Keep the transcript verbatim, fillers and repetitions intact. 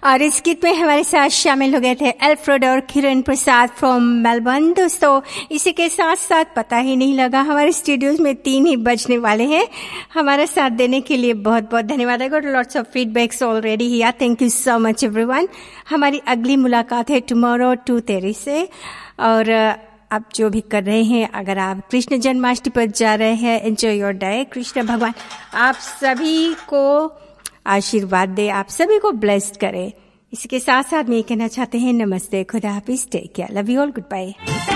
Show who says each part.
Speaker 1: और इस गीत में हमारे साथ शामिल हो गए थे अल्फ्रेड और किरण प्रसाद फ्रॉम मेलबर्न। दोस्तों, इसी के साथ साथ पता ही नहीं लगा हमारे स्टूडियोज में तीन ही बजने वाले हैं। हमारा साथ देने के लिए बहुत बहुत धन्यवाद। I got lots of feedbacks already here. Thank you so much everyone. हमारी अगली मुलाकात है टुमारो टू तेरी से। और आप जो भी कर रहे हैं, अगर आप कृष्ण जन्माष्टमी पर जा रहे हैं, एंजॉय योर डे। कृष्ण भगवान आप सभी को आशीर्वाद दे, आप सभी को ब्लेस्ड करे। इसके साथ साथ मैं ये कहना चाहते हैं नमस्ते, खुदा हाफिज, take care, love you all, good bye.